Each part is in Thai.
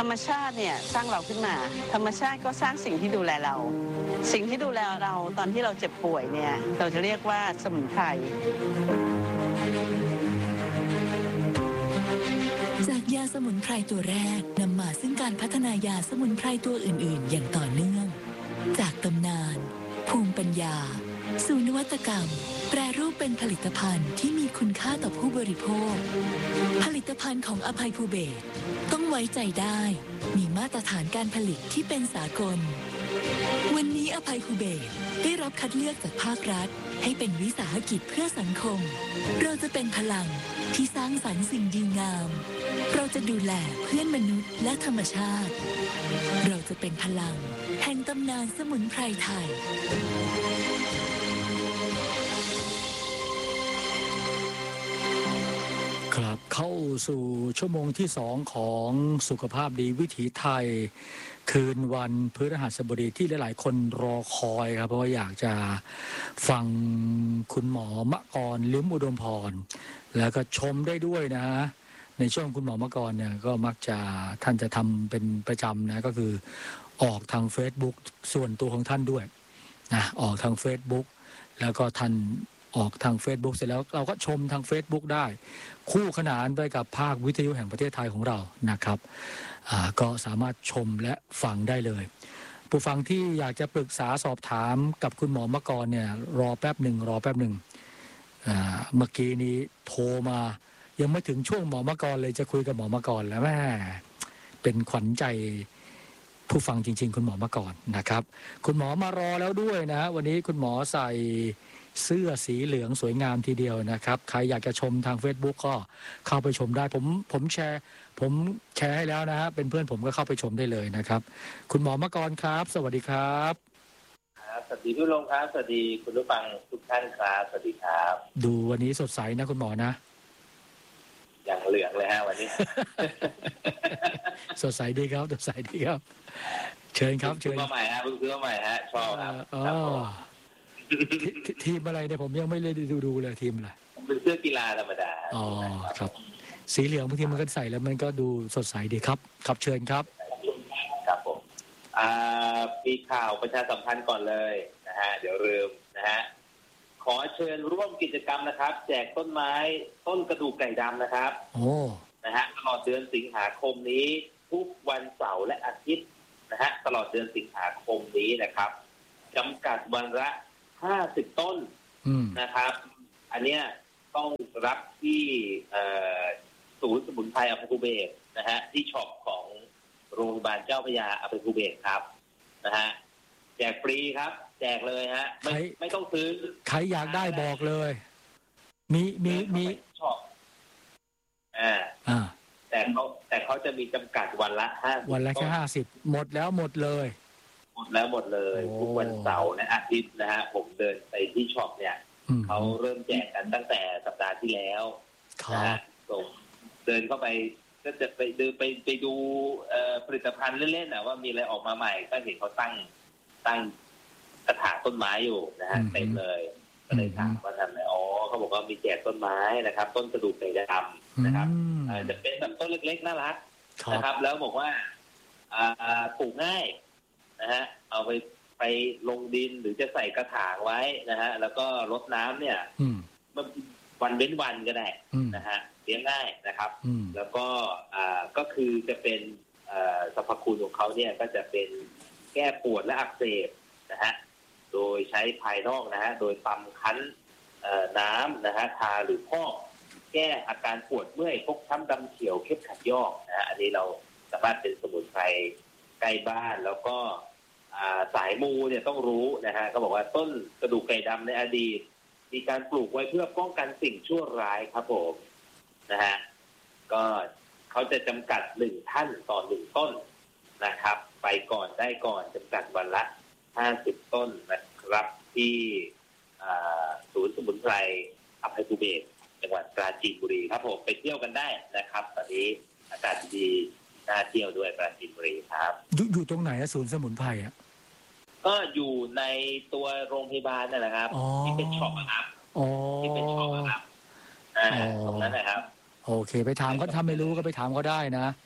รรมชาติเนี่ยสร้างเราขึ้นมาธรรมชาติก็สร้างสิ่งที่ดูแลเราสิ่งที่ดูแลเราตอนที่เราเจ็บป่วยเนี่ยเราจะเรียกว่าสมุนไพรจากยาสมุนไพรตัวแรกนำมาซึ่งการพัฒนายาสมุนไพรตัวอื่นๆอย่างต่อเนื่องจากตำนานภูมิปัญญาสู่นวัตกรรมแปรรูปเป็นผลิตภัณฑ์ที่มีคุณค่าต่อผู้บริโภคผลิตภัณฑ์ของอภัยภูเบศรต้องไว้ใจได้มีมาตรฐานการผลิตที่เป็นสากลวันนี้อภัยภูเบศรได้รับคัดเลือกจากภาครัฐให้เป็นวิสาหกิจเพื่อสังคมเราจะเป็นพลังที่สร้างสรรค์สิ่งดีงามเราจะดูแลเพื่อนมนุษย์และธรรมชาติเราจะเป็นพลังแห่งตำนานสมุนไพรไทยครับเข้าสู่ชั่วโมงที่2ของสุขภาพดีวิถีไทยคืนวันพฤหัสบดีที่หลายๆคนรอคอยครับเพราะว่าอยากจะฟังคุณหมอมกรลิ้มอุดมพรแล้วก็ชมได้ด้วยนะในช่วงคุณหมอมกรเนี่ยก็มักจะท่านจะทำเป็นประจำนะก็คือออกทาง Facebook ส่วนตัวของท่านด้วยนะออกทาง Facebook แล้วก็ท่านออกทาง Facebook เสร็จแล้วเราก็ชมทาง Facebook ได้คู่ขนานไปกับภาควิทยุแห่งประเทศไทยของเรานะครับก็สามารถชมและฟังได้เลยผู้ฟังที่อยากจะปรึกษาสอบถามกับคุณหมอมกรเนี่ยรอแป๊บหนึ่งเมื่อกี้นี้โทรมายังไม่ถึงช่วงหมอมกรเลยจะคุยกับหมอมกรแล้วแม่เป็นขวัญใจผู้ฟังจริงๆคุณหมอมกรนะครับคุณหมอมารอแล้วด้วยนะวันนี้คุณหมอใส่เสื้อสีเหลืองสวยงามทีเดียวนะครับใครอยากจะชมทาง Facebook ก็เข้าไปชมได้ผมแชร์ให้แล้วนะฮะเป็นเพื่อนผมก็เข้าไปชมได้เลยนะครับคุณหมอมกรครับสวัสดีครับสวัสดีพี่ลงครับสวัสดีคุณผู้ฟังทุกท่านครับสวัสดีครับดูวันนี้สดใสนะคุณหมอนะอย่างเหลืองเลยฮะวันนี้สดใสดีครับสดใสดีครับเชิญครับเชิญมาใหม่ฮะเพิ่งซื้อมาใหม่ฮะชอบครับทีมอะไรเนี่ยผมยังไม่ได้ดูเลยทีมอะไรเป็นเสื้อกีฬาธรรมดาอ๋อครับสีเหลืองบางทีมันก็ใส่แล้วมันก็ดูสดใสดีครับครับเชิญครับครับผมมีข่าวประชาสัมพันธ์ก่อนเลยนะฮะเดี๋ยวลืมนะฮะขอเชิญร่วมกิจกรรมนะครับแจกต้นไม้ต้นกระดูกไก่ดำนะครับโอ้นะฮะตลอดเดือนสิงหาคมนี้ทุกวันเสาร์และอาทิตย์นะฮะตลอดเดือนสิงหาคมนี้นะครับจำกัดวันละ50 ต้นนะครับอันเนี้ยต้องรับที่ศูนย์สมุนไพรอภัยภูเบศรนะฮะที่ช็อปของโรงพยาบาลเจ้าพระยาอภัยภูเบศรครับนะฮะแจกฟรีครับแจกเลยฮะไม่ต้องซื้อใครอยากได้บอกเลยมีช็อปแต่เขาจะมีจำกัดวันละ50 วันละแค่50หมดแล้วหมดเลยทุกวันเสาร์และอาทิตย์นะฮะผมเดินไปที่ช็อปเนี่ยเขาเริ่มแจกกันตั้งแต่สัปดาห์ที่แล้วนะฮะผมเดินเข้าไปก็จะไปดูผลิตภัณฑ์เล่นๆนะว่ามีอะไรออกมาใหม่ก็เห็นเขาตั้งกระถางต้นไม้อยู่นะฮะเต็มเลยก็เลยถามว่าทำอะไรเขาบอกว่ามีแจกต้นไม้นะครับต้นกระดูกไก่ดำนะครับจะเป็นแบบต้นเล็กๆน่ารักนะครับแล้วบอกว่าปลูกง่ายนะฮะเอาไปลงดินหรือจะใส่กระถางไว้นะฮะแล้วก็รดน้ำเนี่ยวันเว้นวันก็ได้นะฮะเลี้ยงง่ายนะครับแล้วก็คือจะเป็นสรรพคุณของเขาเนี่ยก็จะเป็นแก้ปวดและอักเสบนะฮะโดยใช้ภายนอกนะฮะโดยตำคั้นน้ำนะฮะทาหรือพอกแก้อาการปวดเมื่อยฟกช้ำดำเขียวเข็บขัดยอกนะฮะอันนี้เราสามารถเป็นสมุนไพรใกล้บ้านแล้วก็สายมูเนี่ยต้องรู้นะฮะก็บอกว่าต้นกระดูกไก่ดำในอดีตมีการปลูกไว้เพื่อป้องกันสิ่งชั่วร้ายครับผมนะฮะก็เขาจะจำกัด1ท่านต่อ1ต้นนะครับไปก่อนได้ก่อนจำกัดวันละ50ต้นนะครับที่ศูนย์สมุนไพรอภัยภูเบศรจังหวัดปราจีนบุรีครับผมไปเที่ยวกันได้นะครับตอนนี้อากาศดีน่าเที่ยวด้วยปราจีนบุรีครับอยู่ตรงไหนศูนย์สมุนไพรอ่ะก็อยู่ในตัวโรงพยาบาลนั่นแหละครับที่เป็นช็อปครับที่เป็นช็อปครับตรงนั้นนะครับโอเคไปถามเขาถ้าไม่รู้ก็ไปถามเขาได้นะ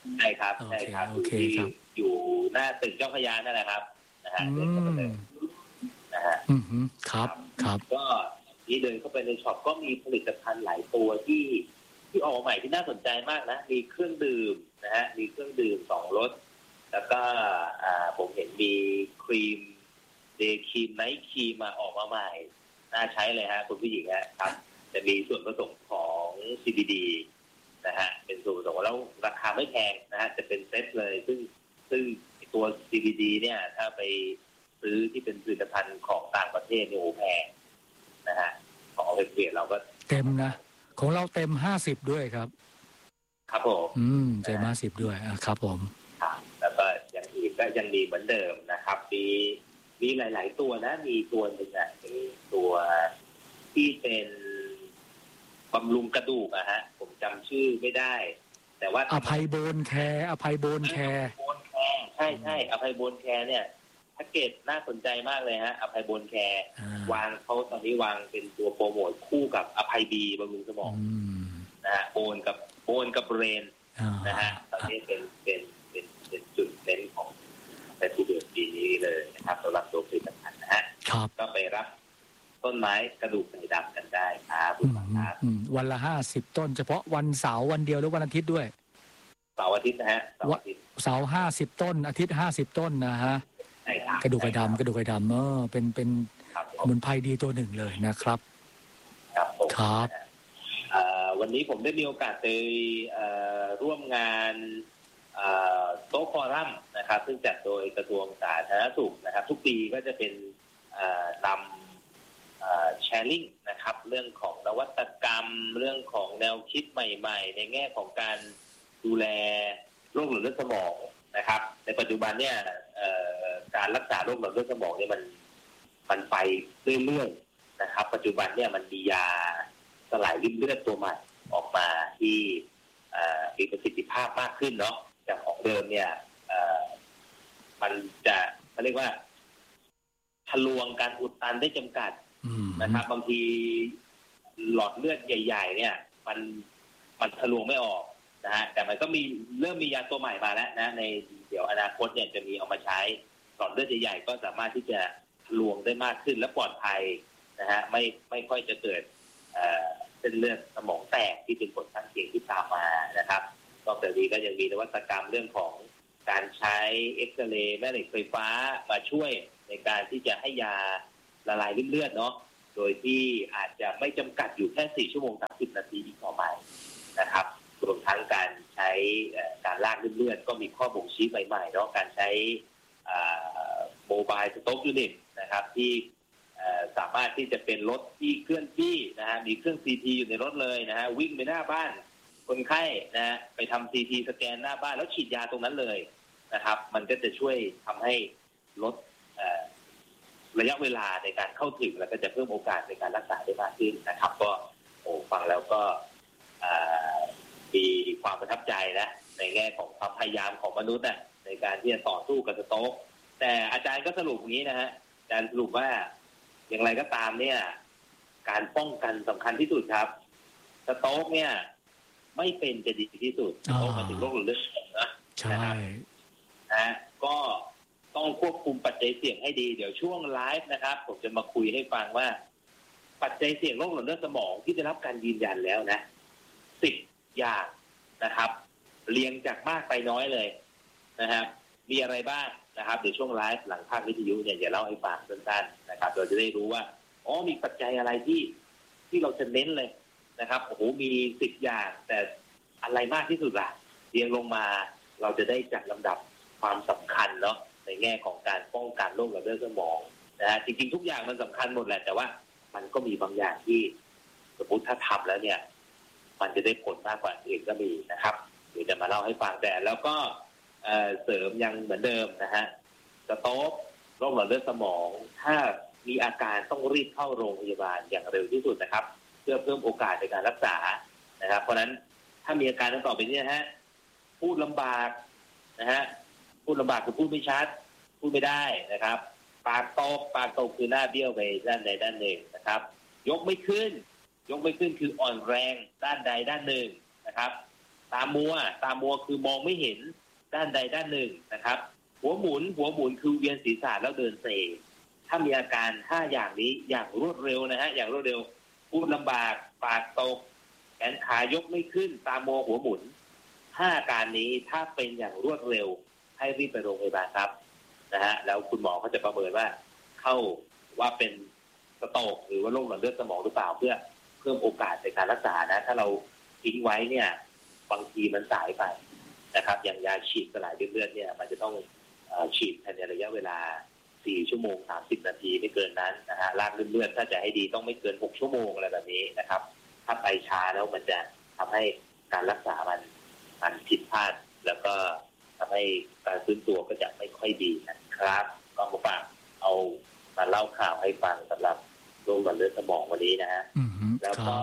ใช่ครับใช่ครับโอเคครับอยู่หน้าตึกเจ้าพระยานั่นแหละครับนะฮะเดินเข้าไปเลยนะฮะครับครับก็ที่เดินเข้าไปในช็อปก็มีผลิตภัณฑ์หลายตัวที่ออกมาใหม่ที่น่าสนใจมากนะมีเครื่องดื่มนะฮะมีเครื่องดื่ม2 รสแล้วก็ผมเห็นมีครีมเดย์ครีมไนท์ครีมมาออกมาใหม่น่าใช้เลยฮะคุณผู้หญิงครับจะมีส่วนผสมของ CBD นะฮะเป็นส่วนผสมแล้วราคาไม่แพงนะฮะจะเป็นเซ็ตเลยซึ่งตัว CBD เนี่ยถ้าไปซื้อที่เป็นผลิตภัณฑ์ของต่างประเทศเนี่ยโอ้แพงนะฮะของเอาไปเปลี่ยนเราก็เต็มนะของเราเต็ม50ด้วยครับครับผมเต็ม50ด้วยครับผมแล้วก็อย่างอื่นก็ยังมีเหมือนเดิมนะครับมีหลายๆตัวนะมีตัวหนึ่งมีตัวที่เป็นบำรุงกระดูกฮะผมจำชื่อไม่ได้แต่ว่าอภัยโบนแคร์ใช่อภัยโบนแคร์เนี่ยแพ็กเกจน่าสนใจมากเลยฮะอภัยโบนแคร์วางเขาตอนนี้วางเป็นตัวโปรโมทคู่กับอภัยบีบำรุงสมองนะฮะโบนกับเบรนนะฮะตอนนี้เป็นจุดเน้นของแต่ที่เดือนปีนี้เลยนะครับสำหรับตัวผลิตภัณฑ์นะฮะก็ไปรับต้นไม้กระดูกไก่ดำกันได้ครับวันละ50 ต้นเฉพาะวันเสาร์วันเดียวหรือวันอาทิตย์ด้วยเสาร์อาทิตย์นะฮะเสาร์50 ต้นอาทิตย์50 ต้นนะฮะกระดูกไก่ดำเป็นสมุนไพรดีตัวหนึ่งเลยนะครับครับวันนี้ผมได้มีโอกาสไปร่วมงานโต๊ะฟอรัมนะครับซึ่งจัดโดยกระทรวงสาธารณสุขนะครับทุกปีก็จะเป็นนำแชร์ลิงนะครับเรื่องของนวัตกรรมเรื่องของแนวคิดใหม่ๆในแง่ของการดูแลโรคหลอดเลือดสมองนะครับในปัจจุบันเนี่ยการรักษาโรคหลอดเลือดสมองเนี่ยมันไปเรื่อยๆนะครับปัจจุบันเนี่ยมันมียาสลายริ่มเลือดตัวใหม่ออกมาที่มีประสิทธิภาพมากขึ้นเนาะจากของเดิมเนี่ยมันจะเขาเรียกว่าทะลวงการอุดตันได้จำกัดนะครับบางทีหลอดเลือดใหญ่ๆเนี่ยมันทะลวงไม่ออกนะฮะแต่มันก็เริ่มมียาตัวใหม่มาแล้วนะในเดี๋ยวอนาคตเนี่ยจะมีเอามาใช้หลอดเลือดใหญ่ๆก็สามารถที่จะทะลวงได้มากขึ้นและปลอดภัยนะฮะไม่ค่อยจะเกิดเส้นเลือดสมองแตกที่เป็นผลข้างเคียงที่ตามมานะครับนอกจากนี้ก็ยังมีนวัตกรรมเรื่องของการใช้เอ็กซเรย์แม่เหล็กไฟฟ้ามาช่วยในการที่จะให้ยาละลายริ่มเลือดเนาะโดยที่อาจจะไม่จำกัดอยู่แค่4 ชั่วโมง 30 นาทีอีกต่อไปนะครับรวมทั้งการใช้การลากริ่มเลือดก็มีข้อบ่งชี้ใหม่ๆเนาะการใช้โมบายสต็อกยูนิตนะครับที่สามารถที่จะเป็นรถที่เคลื่อนที่นะฮะมีเครื่อง CT อยู่ในรถเลยนะฮะวิ่งไปหน้าบ้านคนไข้นะฮะไปทำ CT สแกนหน้าบ้านแล้วฉีดยาตรงนั้นเลยนะครับมันก็จะช่วยทำให้ลดระยะเวลาในการเข้าถึงแล้วก็จะเพิ่มโอกาสในการรักษาได้มากขึ้นนะครับก็ฟังแล้วก็มีความประทับใจนะในแง่ของความพยายามของมนุษย์ในการที่จะต่อสู้กับสโตรกแต่อาจารย์ก็สรุปอย่างนี้นะฮะอาจารย์สรุปว่าอย่างไรก็ตามเนี่ยการป้องกันสำคัญที่สุดครับสโตรกเนี่ยไม่เป็นจะดีที่สุดสโตรกมาถึงโรคหลอดเลือดนะใช่นะก็ต้องควบคุมปัจจัยเสี่ยงให้ดีเดี๋ยวช่วงไลฟ์นะครับผมจะมาคุยให้ฟังว่าปัจจัยเสี่ยงโรคหลอดเลือดสมองที่ได้รับการยืนยันแล้วนะ10 อย่างนะครับเรียงจากมากไปน้อยเลยนะครับมีอะไรบ้างนะครับเดี๋ยวช่วงไลฟ์หลังภาควิทยุเนี่ยจะเล่าให้ฟังสั้นๆนะครับเราจะได้รู้ว่ามีปัจจัยอะไรที่เราจะเน้นเลยนะครับโอ้โหมี10 อย่างแต่อะไรมากที่สุดล่ะเรียงลงมาเราจะได้จัดลำดับความสำคัญเนาะในแง่ของการป้องกันโรคหลอดเลือดสมองนะฮะจริงๆทุกอย่างมันสำคัญหมดแหละแต่ว่ามันก็มีบางอย่างที่สมมติถ้าทำแล้วเนี่ยมันจะได้ผลมากกว่าอื่นก็มีนะครับเดี๋ยวจะมาเล่าให้ฟังแต่แล้วก็เสริมยังเหมือนเดิมนะฮะสโตรกโรคหลอดเลือดสมองถ้ามีอาการต้องรีบเข้าโรงพยาบาลอย่างเร็วที่สุดนะครับเพื่อเพิ่มโอกาสในการรักษานะครับเพราะฉะนั้นถ้ามีอาการต่อไปนี้นะฮะพูดลำบากนะฮะพูดลำบากคือพูดไม่ชัดพูดไม่ได้นะครับปากตกคือหน้าเบี้ยวไปด้านใดด้านหนึ่งนะครับยกไม่ขึ้นคืออ่อนแรงด้านใดด้านหนึ่งนะครับตามัวคือมองไม่เห็นด้านใดด้านหนึ่งนะครับหัวหมุนคือเวียนศีรษะแล้วเดินเซถ้ามีอาการ5อย่างนี้อย่างรวดเร็วนะฮะอย่างรวดเร็วพูดลำบากปากตกแขนขายกไม่ขึ้นตามัวหัวหมุน5อาการนี้ถ้าเป็นอย่างรวดเร็วให้รีบไปโรงพยาบาลครับนะฮะแล้วคุณหมอเขาจะประเมินว่าเข้าว่าเป็นสโตรกหรือว่าโรคหลอดเลือดสมองหรือเปล่าเพื่อเพิ่มโอกาสในการรักษานะถ้าเราทิ้งไว้เนี่ยบางทีมันสายไปนะครับอย่างยาฉีดสลายเลือดเนี่ยมันจะต้องฉีดภายในระยะเวลา4 ชั่วโมง 30 นาทีไม่เกินนั้นนะฮะลากเลือดถ้าจะให้ดีต้องไม่เกิน6 ชั่วโมงอะไรแบบนี้นะครับถ้าไปช้าแล้วมันจะทำให้การรักษามันผิดพลาดแล้วก็ทำให้การฟื้นตัวก็จะไม่ค่อยดีนะครับก็มาฝากเอามาเล่าข่าวให้ฟังสำหรับโรคหลอดเลือดสมองวันนี้นะฮะแล้วก็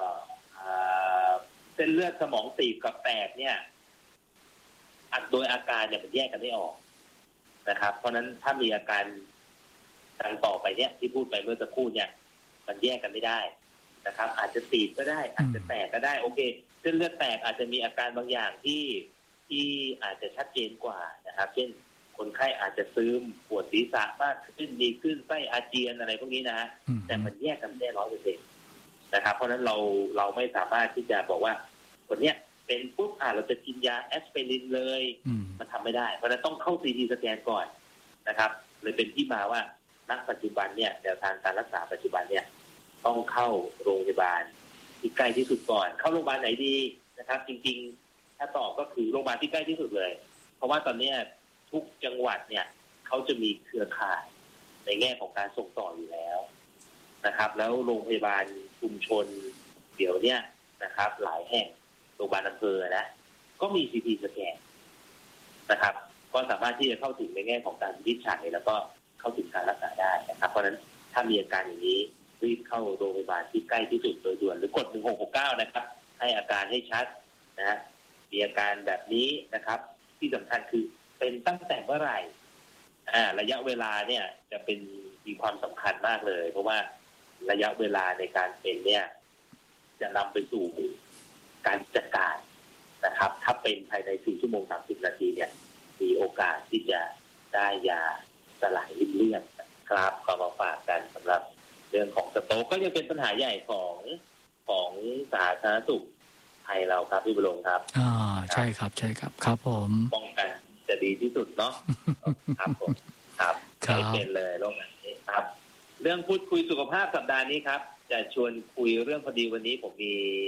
เส้นเลือดสมองตีบกับแตกเนี่ยโดยอาการเนี่ยมันแยกกันไม่ออกนะครับเพราะนั้นถ้ามีอาการดังต่อไปเนี่ยที่พูดไปเมื่อสักครู่เนี่ยมันแยกกันไม่ได้นะครับอาจจะตีบก็ได้อาจจะแตกก็ได้โอเคเส้นเลือดแตกอาจจะมีอาการบางอย่างที่อาจจะชัดเจนกว่านะครับเช่นคนไข้อาจจะซึมปวดศีรษะมากขึ้นดีขึ้นไส้อาเจียนอะไรพวกนี้นะฮะแต่มันแยกกันไม่ได้ 100% นะครับเพราะฉะนั้นเราไม่สามารถที่จะบอกว่าคนเนี้ยเป็นปุ๊บเราจะกินยาแอสไพรินเลยมันทำไม่ได้เพราะฉะนั้นต้องเข้า CT สแกนก่อนนะครับเลยเป็นที่มาว่าณปัจจุบันเนี่ยแนวทางการรักษาปัจจุบันเนี่ยต้องเข้าโรงพยาบาลที่ใกล้ที่สุดก่อนเข้าโรงพยาบาลไหนดีนะครับจริงๆถ้าตอบก็คือโรงพยาบาลที่ใกล้ที่สุดเลยเพราะว่าตอนนี้ทุกจังหวัดเนี่ยเขาจะมีเครือข่ายในแง่ของการส่งต่ออยู่แล้วนะครับแล้วโรงพยาบาลชุมชนเดี๋ยวเนี้ยนะครับหลายแห่งโรงพยาบาลอำเภอนะก็มี CT สแกนนะครับก็สามารถที่จะเข้าถึงในแง่ของการวินิจฉัยแล้วก็เข้าถึงการรักษาได้นะครับเพราะฉะนั้นถ้ามีอาการอย่างนี้รีบเข้าโรงพยาบาลที่ใกล้ที่สุดโดยด่วนหรือกด1669นะครับให้อาการให้ชัดนะมีอาการแบบนี้นะครับที่สำคัญคือเป็นตั้งแต่เมื่อไหร่ระยะเวลาเนี่ยจะเป็นมีความสำคัญมากเลยเพราะว่าระยะเวลาในการเป็นเนี่ยจะนำไปสู่การจัดการนะครับถ้าเป็นภายใน4 ชั่วโมง 30 นาทีเนี่ยมีโอกาสที่จะได้ยาสลายริ่มเลือดครับก็มาฝากกันสำหรับเรื่องของสโตรกก็ยังเป็นปัญหาใหญ่ของสาธารณสุขไทยเราครับพี่บุญครับใช่ครับครับผมป้องกันจะดีที่สุดเนาะครับผมครับไม่เป็นเลยโรคนี้ครับเรื่องพูดคุยสุขภาพสัปดาห์นี้ครับจะชวนคุยเรื่องพอดีวันนี้ผมมี